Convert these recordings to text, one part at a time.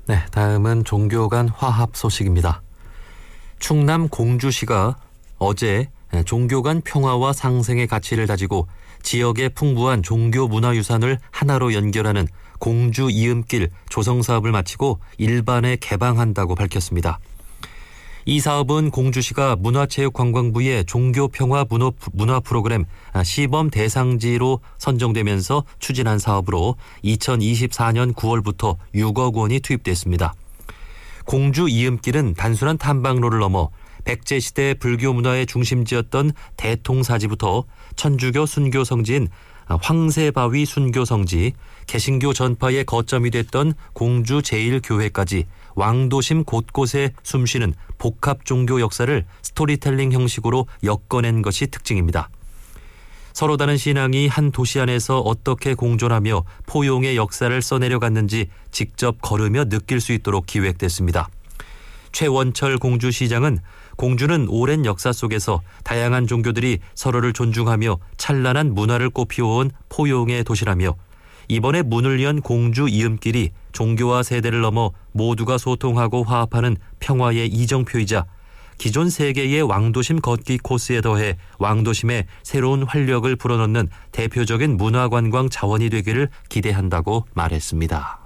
네, 다음은 종교 간 화합 소식입니다. 충남 공주시가 어제 종교 간 평화와 상생의 가치를 다지고 지역의 풍부한 종교 문화유산을 하나로 연결하는 공주 이음길 조성 사업을 마치고 일반에 개방한다고 밝혔습니다. 이 사업은 공주시가 문화체육관광부의 종교평화 문화 프로그램 시범 대상지로 선정되면서 추진한 사업으로 2024년 9월부터 6억 원이 투입됐습니다. 공주 이음길은 단순한 탐방로를 넘어 백제시대 불교 문화의 중심지였던 대통사지부터 천주교 순교 성지인 황새바위 순교 성지, 개신교 전파의 거점이 됐던 공주 제1교회까지 왕도심 곳곳에 숨쉬는 복합 종교 역사를 스토리텔링 형식으로 엮어낸 것이 특징입니다. 서로 다른 신앙이 한 도시 안에서 어떻게 공존하며 포용의 역사를 써내려갔는지 직접 걸으며 느낄 수 있도록 기획됐습니다. 최원철 공주시장은 공주는 오랜 역사 속에서 다양한 종교들이 서로를 존중하며 찬란한 문화를 꽃피워온 포용의 도시라며 이번에 문을 연 공주 이음길이 종교와 세대를 넘어 모두가 소통하고 화합하는 평화의 이정표이자 기존 3개의 왕도심 걷기 코스에 더해 왕도심에 새로운 활력을 불어넣는 대표적인 문화관광 자원이 되기를 기대한다고 말했습니다.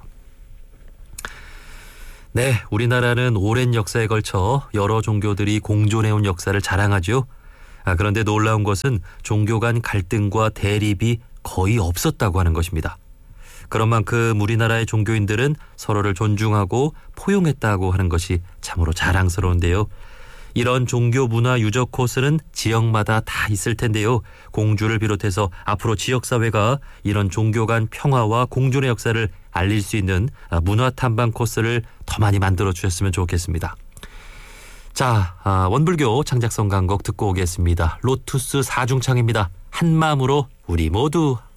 네, 우리나라는 오랜 역사에 걸쳐 여러 종교들이 공존해온 역사를 자랑하죠. 그런데 놀라운 것은 종교 간 갈등과 대립이 거의 없었다고 하는 것입니다. 그런 만큼 우리나라의 종교인들은 서로를 존중하고 포용했다고 하는 것이 참으로 자랑스러운데요. 이런 종교 문화 유적 코스는 지역마다 다 있을 텐데요. 공주를 비롯해서 앞으로 지역사회가 이런 종교 간 평화와 공존의 역사를 알릴 수 있는 문화 탐방 코스를 더 많이 만들어 주셨으면 좋겠습니다. 자, 원불교 창작성 강곡 듣고 오겠습니다. 로투스 사중창입니다. 한마음으로 우리 모두.